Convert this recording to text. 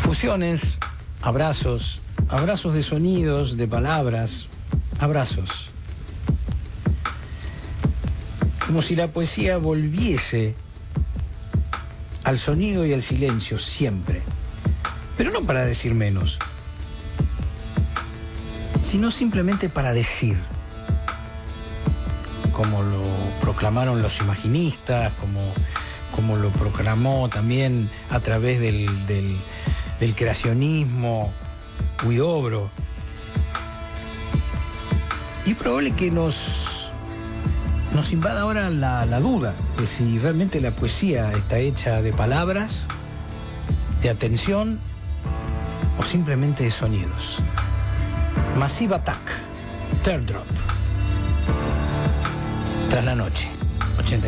Fusiones, abrazos de sonidos, de palabras, abrazos. Como si la poesía volviese al sonido y al silencio siempre, pero no para decir menos, sino simplemente para decir, como lo proclamaron los imaginistas, como lo proclamó también a través del creacionismo Huidobro. Y es probable que nos invada ahora la duda de si realmente la poesía está hecha de palabras, de atención o simplemente de sonidos. Massive Attack, Teardrop. Tras la noche, 89.